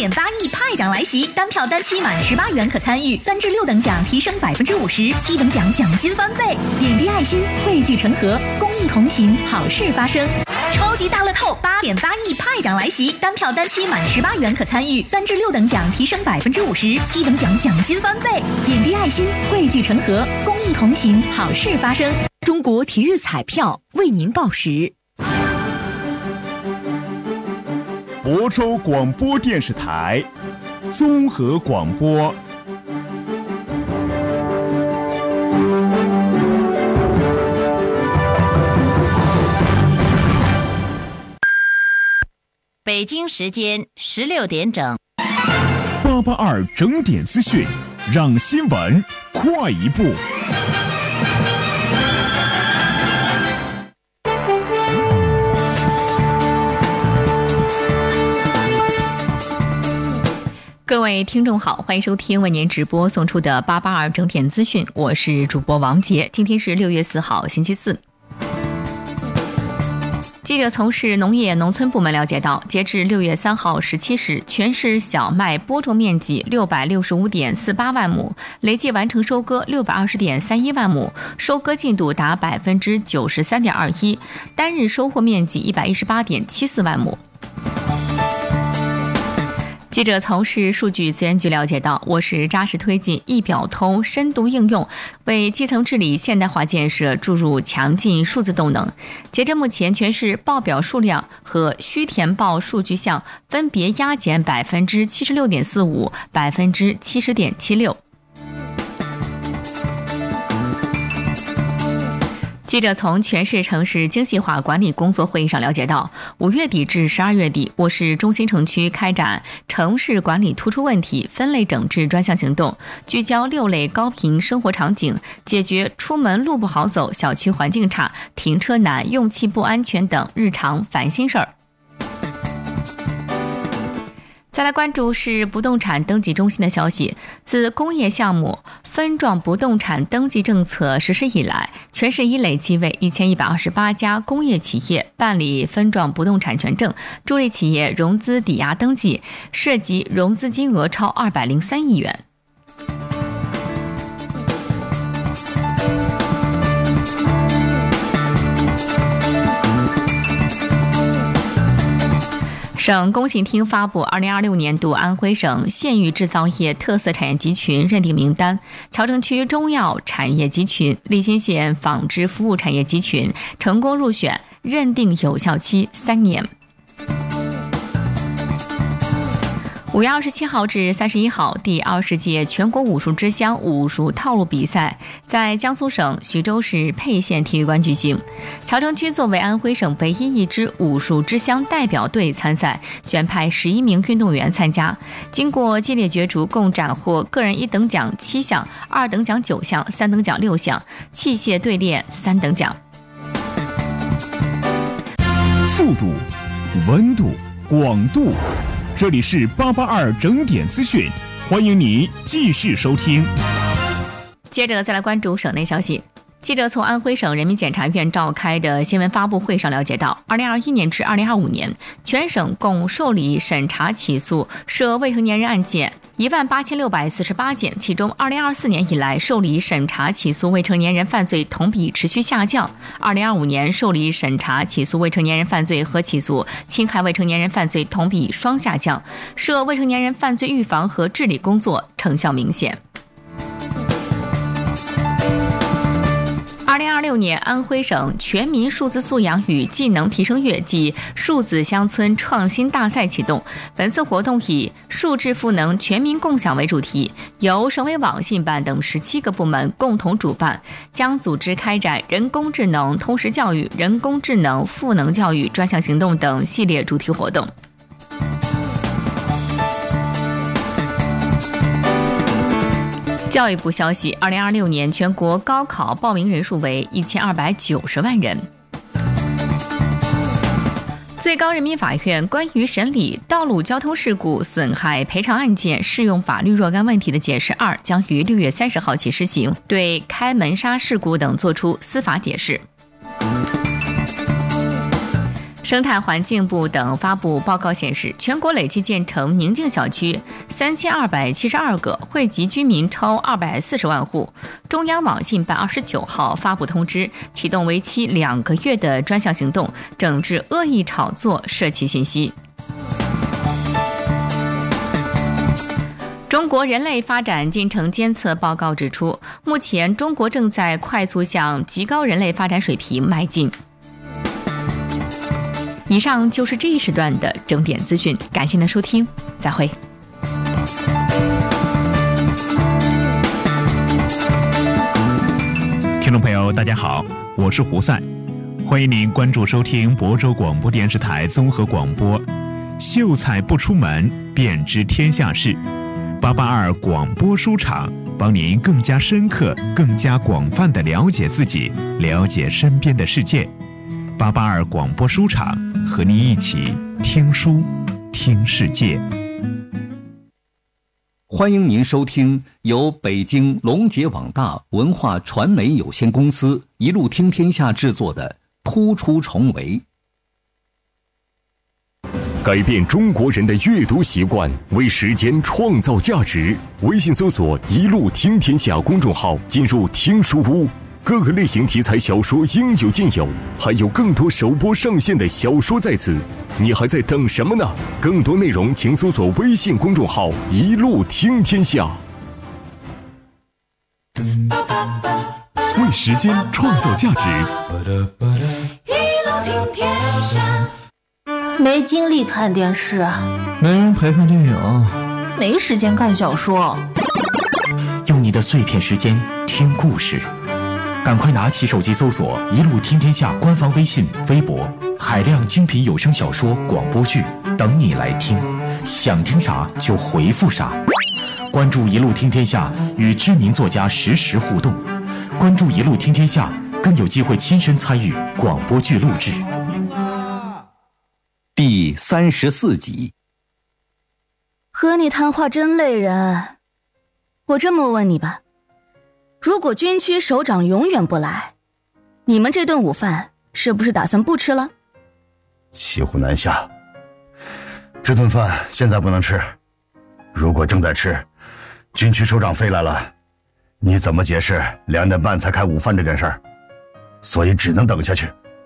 8.8亿派奖来袭，单票单期满18元可参与，3至6等奖提升50%，7等奖奖金翻倍。点滴爱心，汇聚成河，公益同行，好事发生。超级大乐透8.8亿派奖来袭，单票单期满18元可参与，3至6等奖提升50%，7等奖奖金翻倍。点滴爱心，汇聚成河，公益同行，好事发生。 中国体育彩票为您报时。 亳州广播电视台综合广播。 北京时间16点整 882整点资讯，让新闻快一步。 各位听众好，欢迎收听为您直播送出的882整点资讯，我是主播王杰。今天是6月4号星期四。记者从事农业农村部门了解到，截至6月3号17时，全市小麦播种面积665.48万亩，累计完成收割620.31万亩，收割进度达93.21%，单日收获面积118.74万亩。记者从事数据资源局了解到，我市扎实推进一表通深度应用，为基层治理现代化建设注入强劲数字动能。截至目前，全市报表数量和需填报数据项分别压减76.45%、70.76%。记者从全市城市精细化管理工作会议上了解到，5月底至12月底，我市中心城区开展城市管理突出问题分类整治专项行动，聚焦6类高频生活场景，解决出门路不好走、小区环境差、停车难、用气不安全等日常烦心事儿。再来关注市不动产登记中心的消息，自工业项目分状不动产登记政策实施以来，全市已累计为1128家工业企业办理分状不动产权证，助力企业融资抵押登记，涉及融资金额超203亿元。省工信厅发布2026年度安徽省县域制造业特色产业集群认定名单，谯城区中药产业集群、利辛县纺织服务产业集群成功入选，认定有效期3年。5月27号至31号，第20届全国武术之乡武术套路比赛在江苏省徐州市沛县体育馆举行。谯城区作为安徽省唯一一支武术之乡代表队参赛，选派11名运动员参加。经过激烈角逐，共斩获个人1等奖7项、2等奖9项、3等奖6项，器械队列3等奖。 速度、温度、广度。这里是882整点资讯，欢迎你继续收听。 接着再来关注省内消息。记者从安徽省人民检察院召开的新闻发布会上了解到，2021年至2025年，全省共受理审查起诉涉未成年人案件18648件，其中2024年以来受理审查起诉未成年人犯罪同比持续下降，2025年受理审查起诉未成年人犯罪和起诉侵害未成年人犯罪同比双下降，涉未成年人犯罪预防和治理工作成效明显。2026年安徽省全民数字素养与技能提升月暨数字乡村创新大赛启动。本次活动以数字赋能全民共享为主题，由省委网信办等17个部门共同主办，将组织开展人工智能通识教育、人工智能赋能教育专项行动等系列主题活动。教育部消息，2026年全国高考报名人数为1290万人。最高人民法院关于审理道路交通事故损害赔偿案件适用法律若干问题的解释2将于6月30号起施行，对开门沙事故等作出司法解释。 生态环境部等发布报告显示，全国累计建成宁静小区3272个，惠及居民超240万户。中央网信办29号发布通知，启动为期2个月的专项行动，整治恶意炒作涉企信息。中国人类发展进程监测报告指出，目前中国正在快速向极高人类发展水平迈进。以上就是这一时段的整点资讯，感谢您的收听，再会。 听众朋友，大家好，我是胡赛，欢迎您关注收听亳州广播电视台综合广播。秀才不出门，便知天下事。882广播书场，帮您更加深刻、更加广泛地了解自己，了解身边的世界。882广播书场，和您一起听书、听世界。 欢迎您收听由北京龙杰网大文化传媒有限公司一路听天下制作的《突出重围》。 改变中国人的阅读习惯，为时间创造价值。微信搜索“一路听天下”公众号，进入听书屋，各个类型题材小说应有尽有，还有更多首播上线的小说在此。你还在等什么呢？更多内容请搜索微信公众号“一路听天下”。 为时间创造价值。 一路听天下。 没精力看电视啊， 没人陪看电影， 没时间看小说。 用你的碎片时间听故事，赶快拿起手机搜索“一路听天下”官方微信、微博，海量精品有声小说、广播剧等你来听，想听啥就回复啥。关注“一路听天下”，与知名作家实时互动。关注“一路听天下”，更有机会亲身参与广播剧录制。 第34集。 和你谈话真累人。我这么问你吧，如果军区首长永远不来，你们这顿午饭是不是打算不吃了？ 骑虎难下，这顿饭现在不能吃，如果正在吃，军区首长飞来了，你怎么解释2点半才开午饭这件事儿？所以只能等下去。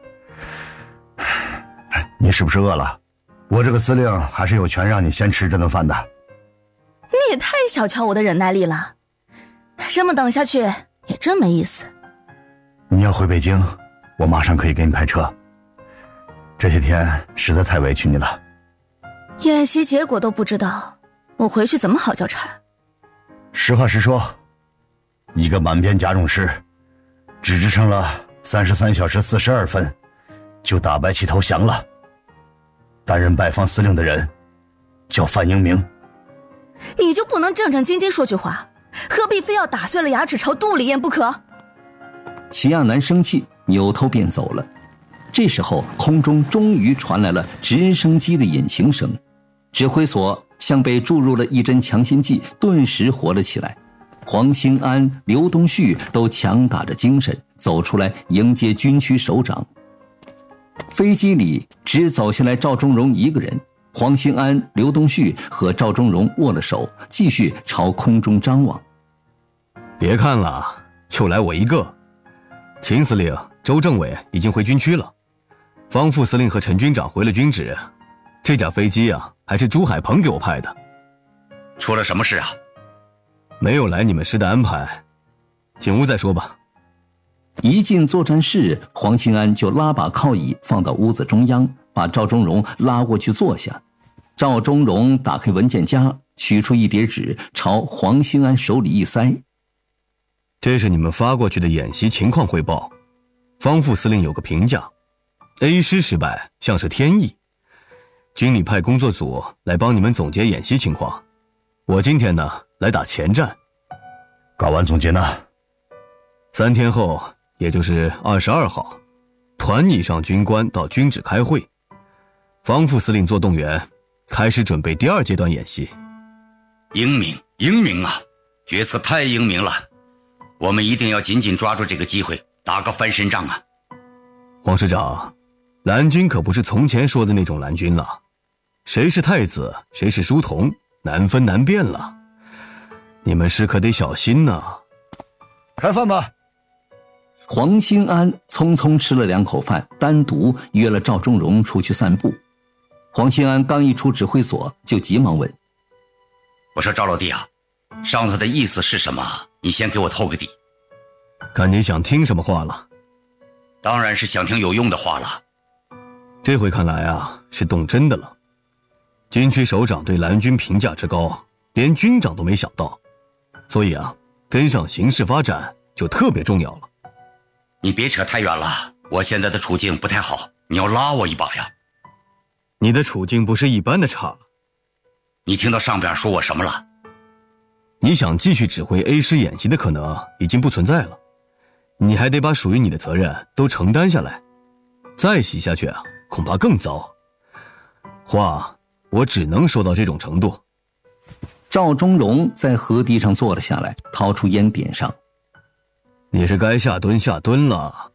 你是不是饿了？我这个司令还是有权让你先吃这顿饭的。 你也太小瞧我的忍耐力了，这么等下去也真没意思。 你要回北京，我马上可以给你派车。这些天实在太委屈你了。 演习结果都不知道，我回去怎么好交差？ 实话实说，一个满编甲种师只支撑了33小时42分，就打败其投降了。担任拜访司令的人叫范英明。 你就不能正正经经说句话，何必非要打碎了牙齿朝肚里咽不可？ 齐亚南生气，扭头便走了。这时候空中终于传来了直升机的引擎声，指挥所像被注入了一针强心剂，顿时活了起来。黄兴安、刘东旭都强打着精神走出来迎接军区首长。飞机里只走下来赵忠荣一个人，黄兴安、刘东旭和赵忠荣握了手，继续朝空中张望。 别看了，就来我一个。秦司令、周政委已经回军区了，方副司令和陈军长回了军职。这架飞机啊，还是朱海鹏给我派的。 出了什么事啊？ 没有来你们师的安排，进屋再说吧。 一进作战室，黄兴安就拉把靠椅放到屋子中央，把赵忠荣拉过去坐下。赵忠荣打开文件夹，取出一叠纸，朝黄兴安手里一塞。 这是你们发过去的演习情况汇报。方副司令有个评价 ：A 师失败像是天意。军里派工作组来帮你们总结演习情况。我今天呢，来打前站。 搞完总结呢 ？3天后，也就是22号，团以上军官到军址开会。方副司令做动员，开始准备第2阶段演习。 英明啊，决策太英明了，我们一定要紧紧抓住这个机会，打个翻身仗啊。 黄师长， 蓝军可不是从前说的那种蓝军了，谁是太子，谁是书童，难分难辨了。你们是可得小心呐。 开饭吧。 黄兴安匆匆吃了2口饭，单独约了赵忠荣出去散步。黄兴安刚一出指挥所，就急忙问： 我说赵老弟啊，上头的意思是什么？你先给我透个底。 看你想听什么话了。 当然是想听有用的话了。 这回看来啊，是动真的了。军区首长对蓝军评价之高，连军长都没想到，所以啊，跟上形势发展就特别重要了。 你别扯太远了，我现在的处境不太好，你要拉我一把呀。 你的处境不是一般的差了。 你听到上边说我什么了？ 你想继续指挥 A 师演习的可能已经不存在了，你还得把属于你的责任都承担下来，再洗下去啊，恐怕更糟。话我只能说到这种程度。 赵忠荣在河堤上坐了下来，掏出烟点上。 你是该下蹲了。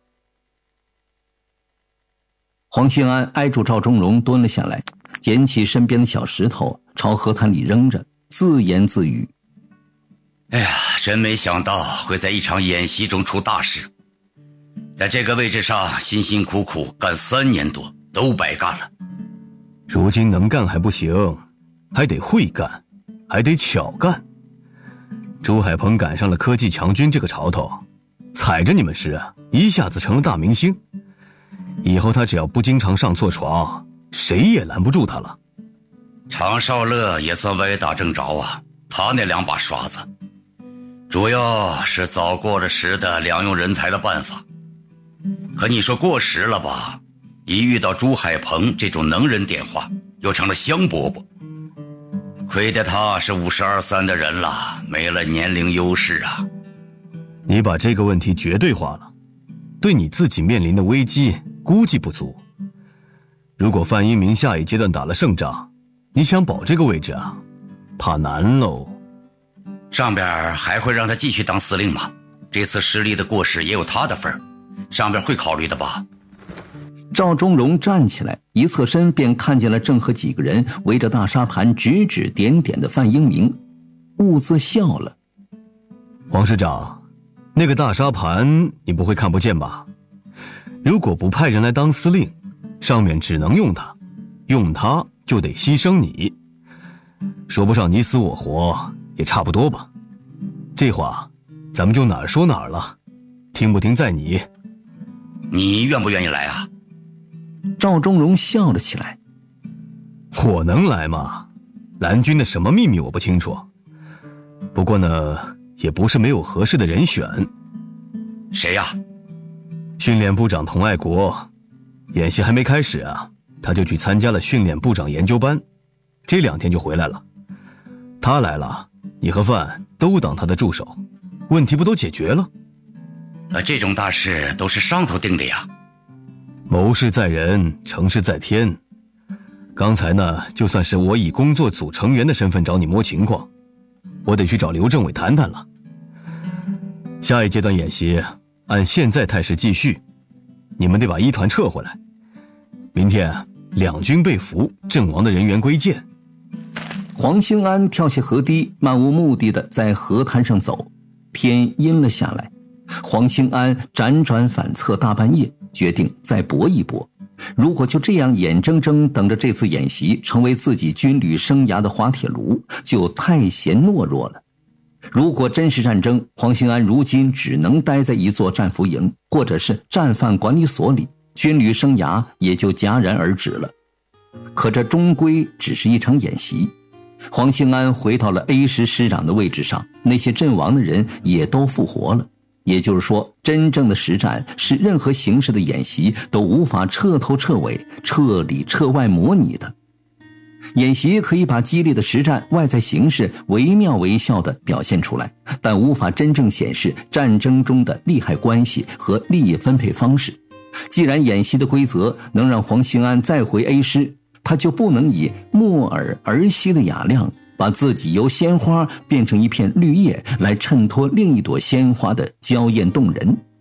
黄兴安挨住赵忠荣蹲了下来，捡起身边的小石头朝河滩里扔着，自言自语： 哎呀，真没想到会在一场演习中出大事，在这个位置上辛辛苦苦干3年多都白干了。 如今能干还不行，还得会干，还得巧干。朱海鹏赶上了科技强军这个潮头，踩着你们师一下子成了大明星。以后他只要不经常上错床，谁也拦不住他了。 常少乐也算歪打正着啊，他那2把刷子主要是早过了时的两用人才的办法。可你说过时了吧，一遇到朱海鹏这种能人点化，又成了香饽饽。亏得他是52、3的人了，没了年龄优势啊。 你把这个问题绝对化了，对你自己面临的危机估计不足。如果范英明下一阶段打了胜仗，你想保这个位置啊，怕难喽。 上边还会让他继续当司令吗？这次失利的过失也有他的份儿，上边会考虑的吧？ 赵忠荣站起来，一侧身便看见了正和几个人围着大沙盘指指点点的范英明，兀自笑了。 黄师长，那个大沙盘你不会看不见吧？如果不派人来当司令，上面只能用他，用他就得牺牲你，说不上你死我活也差不多吧。这话咱们就哪儿说哪儿了，听不听在你。 你愿不愿意来啊？ 赵忠荣笑了起来。 我能来吗？蓝军的什么秘密我不清楚，不过呢，也不是没有合适的人选。 谁呀？ 训练部长童爱国，演习还没开始啊，他就去参加了训练部长研究班，这2天就回来了。他来了，你和范都当他的助手，问题不都解决了？ 这种大事都是上头定的呀。 谋事在人，成事在天。刚才呢，就算是我以工作组成员的身份找你摸情况，我得去找刘政委谈谈了。下一阶段演习按现在态势继续，你们得把1团撤回来。明天2军被俘，阵亡的人员归建。 黄兴安跳下河堤，漫无目的的在河滩上走。天阴了下来，黄兴安辗转反侧大半夜，决定再搏一搏。如果就这样眼睁睁等着这次演习成为自己军旅生涯的滑铁卢，就太显懦弱了。如果真是战争，黄兴安如今只能待在一座战俘营或者是战犯管理所里，军旅生涯也就戛然而止了。可这终归只是一场演习。黄兴安回到了 A 师师长的位置上，那些阵亡的人也都复活了。也就是说，真正的实战是任何形式的演习都无法彻头彻尾、彻里彻外模拟的。演习可以把激烈的实战外在形势惟妙惟肖地表现出来，但无法真正显示战争中的利害关系和利益分配方式。既然演习的规则能让黄兴安再回 A 师，他就不能以木耳儿媳的雅量，把自己由鲜花变成一片绿叶，来衬托另一朵鲜花的娇艳动人。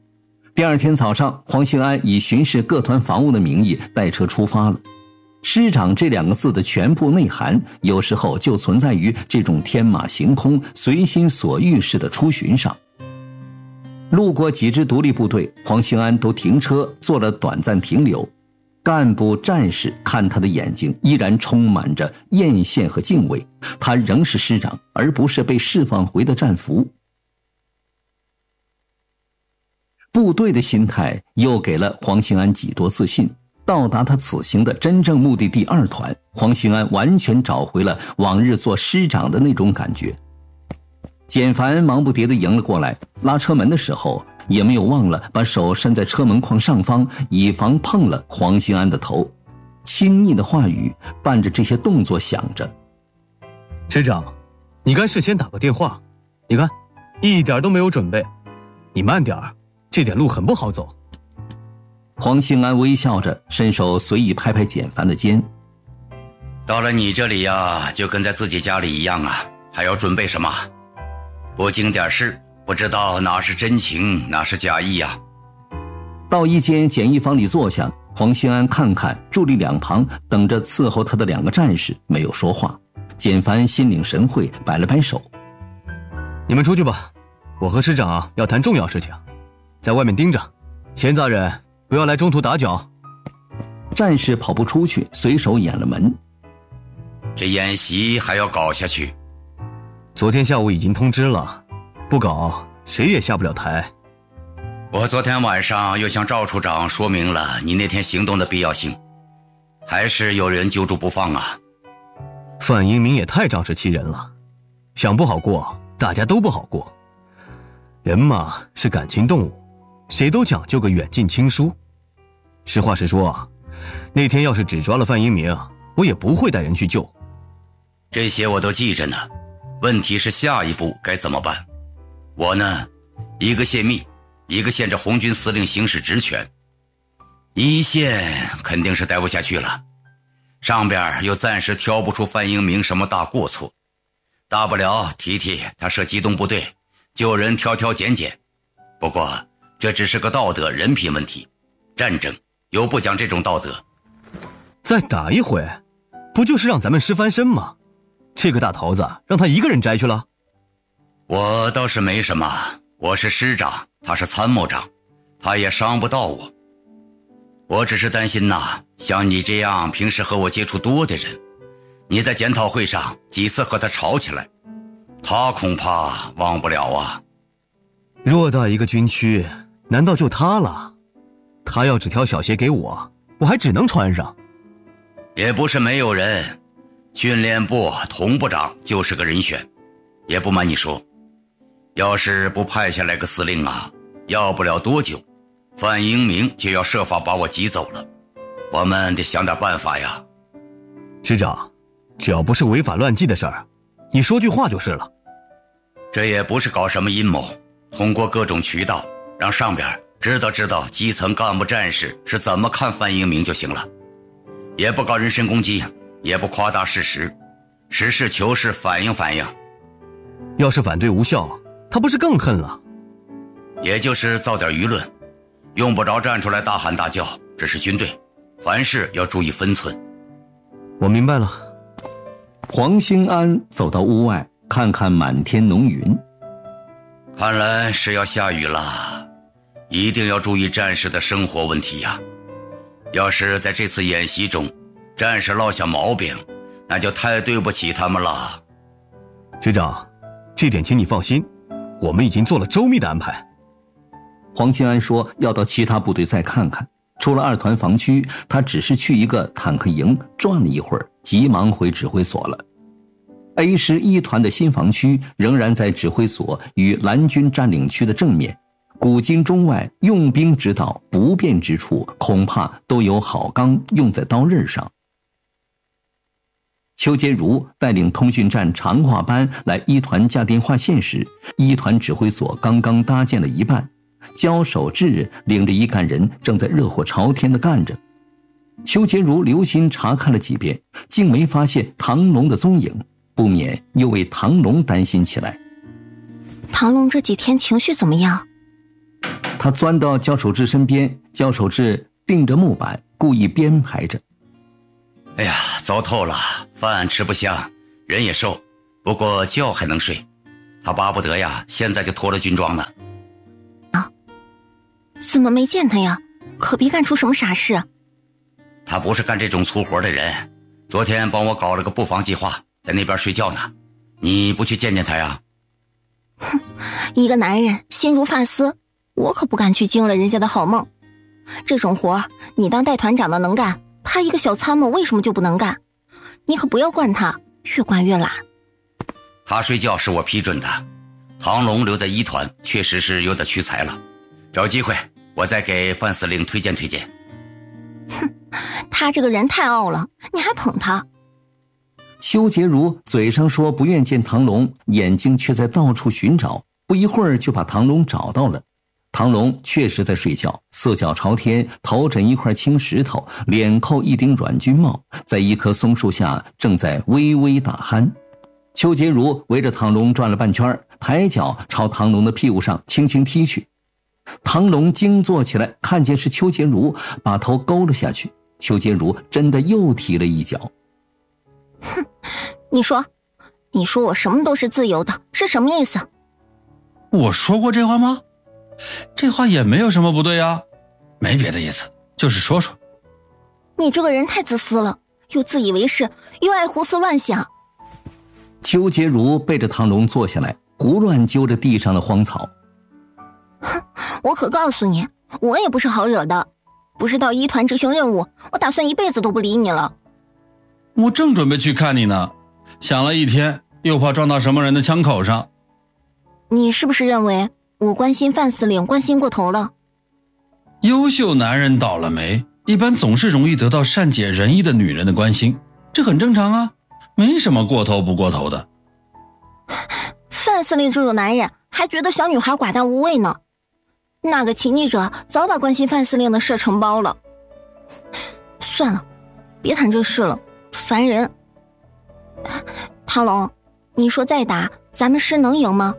第二天早上，黄兴安以巡视各团防务的名义带车出发了。师长这2个字的全部内涵，有时候就存在于这种天马行空、随心所欲式的出巡上。路过几支独立部队，黄兴安都停车做了短暂停留。干部战士看他的眼睛依然充满着艳羡和敬畏，他仍是师长，而不是被释放回的战俘。部队的心态又给了黄兴安几多自信。到达他此行的真正目的地2团，黄兴安完全找回了往日做师长的那种感觉。简凡忙不迭地迎了过来，拉车门的时候也没有忘了把手伸在车门框上方，以防碰了黄兴安的头。亲昵的话语伴着这些动作响着： 师长，你该事先打个电话，你看一点都没有准备，你慢点儿，这点路很不好走。 黄兴安微笑着伸手随意拍拍简凡的肩： 到了你这里呀，就跟在自己家里一样啊，还要准备什么？不经点事，不知道哪是真情哪是假意呀。 到一间简易房里坐下，黄兴安看看伫立两旁等着伺候他的2个战士，没有说话。简凡心领神会，摆了摆手： 你们出去吧，我和师长要谈重要事情，在外面盯着，闲杂人不要来中途打搅。 战士跑不出去，随手掩了门。 这演习还要搞下去？ 昨天下午已经通知了，不搞谁也下不了台。 我昨天晚上又向赵处长说明了你那天行动的必要性，还是有人揪住不放啊。 范英明也太仗势欺人了，想不好过大家都不好过。人嘛是感情动物，谁都讲究个远近亲疏。实话实说，那天要是只抓了范英明，我也不会带人去救。 这些我都记着呢，问题是下一步该怎么办？我呢，一个泄密，一个限制红军司令行使职权，一线肯定是待不下去了，上边又暂时挑不出范英明什么大过错，大不了提提他设机动部队，救人挑挑拣拣。不过这只是个道德人品问题，战争又不讲这种道德。 再打一回，不就是让咱们师翻身吗？这个大桃子让他一个人摘去了？ 我倒是没什么，我是师长，他是参谋长，他也伤不到我。我只是担心呐，像你这样平时和我接触多的人，你在检讨会上几次和他吵起来，他恐怕忘不了啊。 偌大一个军区，难道就他了？他要只挑小鞋给我，我还只能穿上。 也不是没有人，训练部童部长就是个人选。也不瞒你说，要是不派下来个司令啊，要不了多久，范英明就要设法把我挤走了。我们得想点办法呀。 师长，只要不是违法乱纪的事儿，你说句话就是了。 这也不是搞什么阴谋，通过各种渠道让上边知道基层干部战士是怎么看范英明就行了。也不搞人身攻击，也不夸大事实，实事求是反映。 要是反对无效，他不是更恨了？ 也就是造点舆论，用不着站出来大喊大叫，这是军队，凡事要注意分寸。 我明白了。 黄兴安走到屋外，看看满天浓云， 看来是要下雨了，一定要注意战士的生活问题呀。要是在这次演习中，战士落下毛病，那就太对不起他们了。 师长，这点请你放心，我们已经做了周密的安排。 黄兴安说要到其他部队再看看，出了2团防区，他只是去一个坦克营转了一会儿，急忙回指挥所了。A 师1团的新防区仍然在指挥所与蓝军占领区的正面，古今中外用兵之道，不便之处恐怕都有好钢用在刀刃上。邱杰如带领通讯站长话班来1团架电话线时，1团指挥所刚刚搭建了一半，焦守志领着一干人正在热火朝天地干着。邱杰如留心查看了几遍，竟没发现唐龙的踪影，不免又为唐龙担心起来。 唐龙这几天情绪怎么样？ 他钻到焦守志身边，焦守志定着木板，故意编排着。 哎呀，糟透了，饭吃不香，人也瘦，不过觉还能睡。他巴不得呀，现在就脱了军装呢。 怎么没见他呀？可别干出什么傻事。 他不是干这种粗活的人，昨天帮我搞了个布防计划，在那边睡觉呢。你不去见见他呀？ 哼，一个男人心如发丝，我可不敢去惊了人家的好梦。这种活你当带团长的能干，他一个小参谋为什么就不能干？你可不要惯他，越惯越懒。 他睡觉是我批准的，唐龙留在一团确实是有点屈才了，找机会我再给范司令推荐推荐。 哼，他这个人太傲了，你还捧他。 邱洁如嘴上说不愿见唐龙，眼睛却在到处寻找，不一会儿就把唐龙找到了。唐龙确实在睡觉，四脚朝天，头枕一块青石头，脸扣一顶软军帽，在一棵松树下正在微微打鼾。邱洁如围着唐龙转了半圈，抬脚朝唐龙的屁股上轻轻踢去。唐龙惊坐起来，看见是邱洁如，把头勾了下去。邱洁如真的又踢了一脚。 哼，你说我什么都是自由的，是什么意思？ 我说过这话吗？这话也没有什么不对啊，没别的意思，就是说说。 你这个人太自私了，又自以为是，又爱胡思乱想。 邱洁如背着唐龙坐下来，胡乱揪着地上的荒草。 哼，我可告诉你，我也不是好惹的，不是到一团执行任务，我打算一辈子都不理你了。 我正准备去看你呢，想了一天，又怕撞到什么人的枪口上。 你是不是认为我关心范司令关心过头了？ 优秀男人倒了霉，一般总是容易得到善解人意的女人的关心，这很正常啊，没什么过头不过头的。 范司令这种男人还觉得小女孩寡淡无味呢，那个起逆者早把关心范司令的事承包了。算了，别谈这事了，烦人。唐龙，你说再打咱们师能赢吗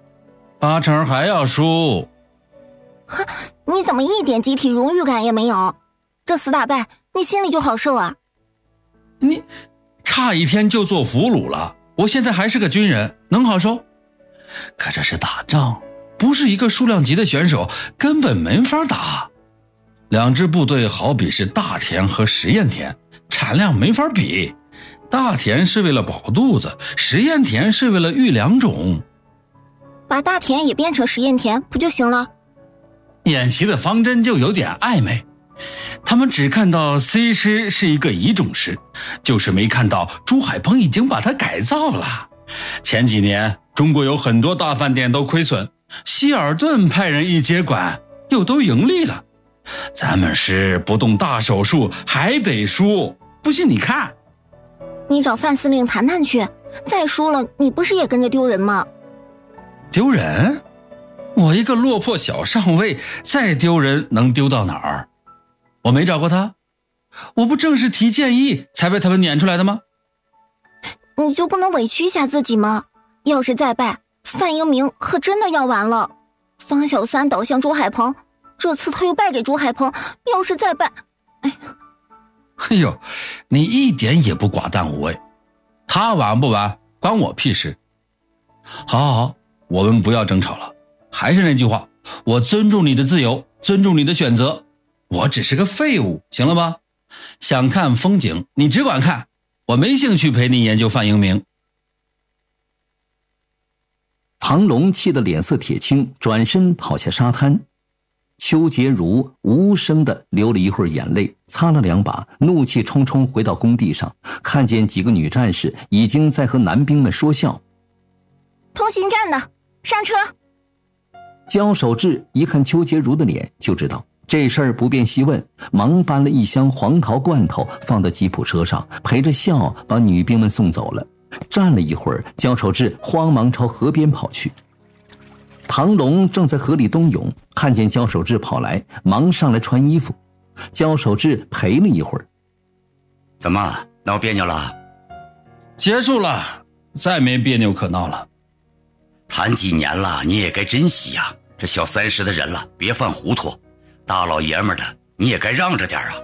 ？8成还要输。 哼，你怎么一点集体荣誉感也没有？这死打败你心里就好受啊？ 你差一天就做俘虏了，我现在还是个军人，能好受？可这是打仗，不是一个数量级的选手，根本没法打。两支部队好比是大田和实验田，产量没法比。大田是为了饱肚子，实验田是为了育良种。 把大田也变成实验田不就行了？ 演习的方针就有点暧昧，他们只看到 C 师是一个乙种师，就是没看到朱海鹏已经把它改造了。前几年中国有很多大饭店都亏损，希尔顿派人一接管又都盈利了。咱们师不动大手术还得输，不信你看。 你找范司令谈谈去，再输了你不是也跟着丢人吗？ 丢人？我一个落魄小上尉，再丢人能丢到哪儿？我没找过他，我不正是提建议才被他们撵出来的吗？ 你就不能委屈一下自己吗？要是再败，范英明可真的要完了。方小三倒向朱海鹏，这次他又败给朱海鹏，要是再败， 哎呦，你一点也不寡淡无味，他完不完关我屁事。好，我们不要争吵了，还是那句话，我尊重你的自由，尊重你的选择，我只是个废物，行了吧？想看风景你只管看，我没兴趣陪你研究范英明。 唐龙气得脸色铁青，转身跑下沙滩。邱洁如无声地流了一会儿眼泪，擦了2把，怒气冲冲回到工地上，看见几个女战士已经在和男兵们说笑。 通行站的，上车。 焦守志一看邱洁如的脸，就知道这事儿不便细问，忙搬了一箱黄桃罐头放到吉普车上，陪着笑把女兵们送走了。站了一会儿，焦守志慌忙朝河边跑去。唐龙正在河里冬泳，看见焦守志跑来，忙上来穿衣服。焦守志陪了一会儿。 怎么闹别扭了？ 结束了，再没别扭可闹了。 谈几年了，你也该珍惜呀， 这小30的人了，别犯糊涂，大老爷们的你也该让着点啊。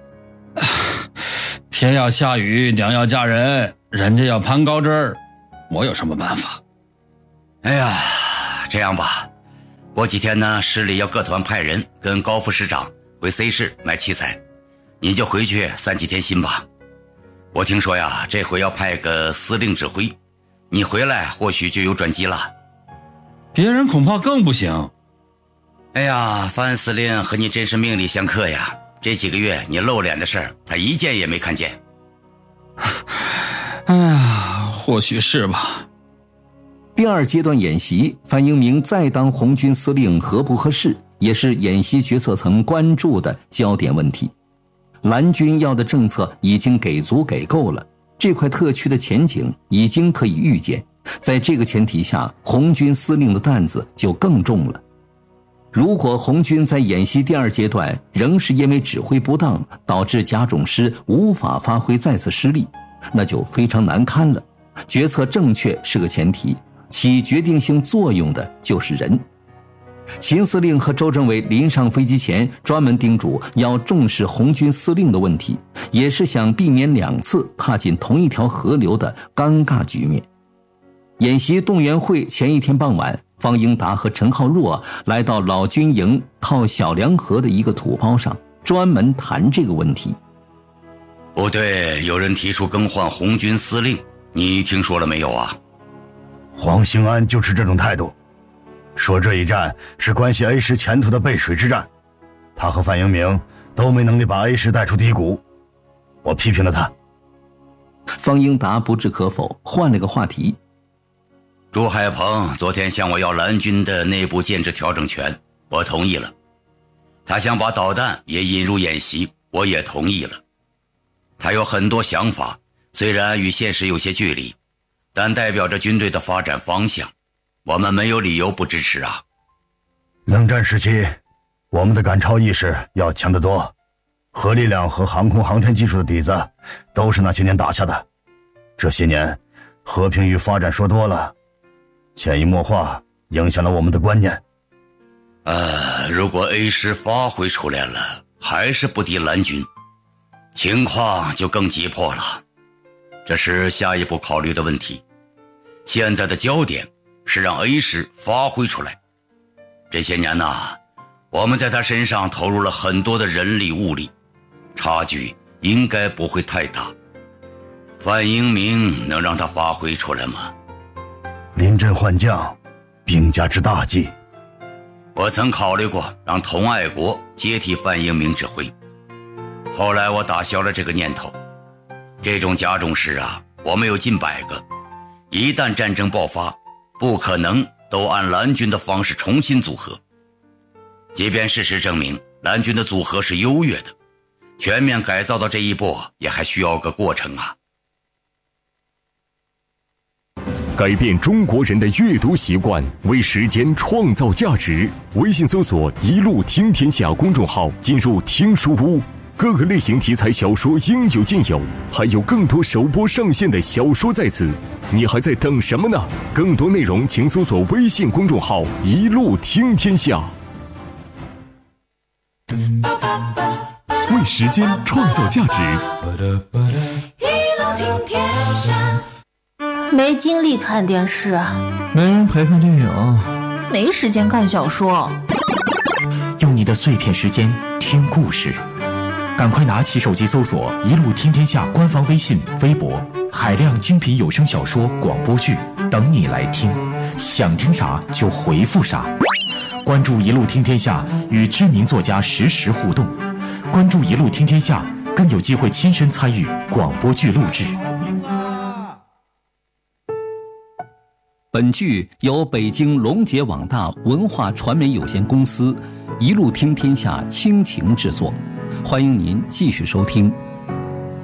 天要下雨，娘要嫁人，人家要攀高枝儿，我有什么办法？ 哎呀，这样吧，过几天呢，市里要各团派人跟高副市长回 C 市买器材，你就回去散几天心吧。我听说呀，这回要派个司令指挥，你回来或许就有转机了。 别人恐怕更不行。 哎呀，范司令和你真是命里相克呀，这几个月你露脸的事儿他一件也没看见。 哎呀，或许是吧。 第2阶段演习，范英明再当红军司令合不合适，也是演习决策层关注的焦点问题。蓝军要的政策已经给足给够了，这块特区的前景已经可以预见，在这个前提下，红军司令的担子就更重了。如果红军在演习第2阶段仍是因为指挥不当导致甲种师无法发挥再次失利，那就非常难堪了。决策正确是个前提，起决定性作用的就是人。秦司令和周政委临上飞机前专门叮嘱要重视红军司令的问题，也是想避免2次踏进同一条河流的尴尬局面。演习动员会前一天傍晚，方英达和陈浩若来到老军营靠小梁河的一个土包上，专门谈这个问题。 部队有人提出更换红军司令，你听说了没有啊？ 黄兴安就是这种态度，说这一战是关系 A 师前途的背水之战，他和范英明都没能力把 A 师带出低谷，我批评了他。 方英达不置可否，换了个话题。 朱海鹏昨天向我要蓝军的内部建制调整权，我同意了。他想把导弹也引入演习，我也同意了。他有很多想法，虽然与现实有些距离，但代表着军队的发展方向，我们没有理由不支持啊。 冷战时期，我们的赶超意识要强得多，核力量和航空航天技术的底子都是那些年打下的。这些年，和平与发展说多了，潜移默化影响了我们的观念。 如果 A 师发挥出来了，还是不敌蓝军，情况就更急迫了。这是下一步考虑的问题。现在的焦点是让 A 师发挥出来。这些年呐，我们在他身上投入了很多的人力物力，差距应该不会太大。范英明能让他发挥出来吗？ 临阵换将，兵家之大忌。 我曾考虑过让童爱国接替范英明指挥，后来我打消了这个念头。这种甲种师啊，我们有近100个，一旦战争爆发，不可能都按蓝军的方式重新组合。即便事实证明蓝军的组合是优越的，全面改造到这一步也还需要个过程啊。 改变中国人的阅读习惯，为时间创造价值。微信搜索“一路听天下”公众号，进入听书屋，各个类型题材小说应有尽有，还有更多首播上线的小说在此，你还在等什么呢？更多内容请搜索微信公众号“一路听天下”。 为时间创造价值， 一路听天下。 没精力看电视， 没人陪看电影， 没时间看小说。 用你的碎片时间听故事，赶快拿起手机搜索“一路听天下”官方微信、微博，海量精品有声小说、广播剧等你来听，想听啥就回复啥。关注“一路听天下”，与知名作家实时互动。关注“一路听天下”，更有机会亲身参与广播剧录制。 本剧由北京龙杰网大文化传媒有限公司一路听天下倾情制作，欢迎您继续收听。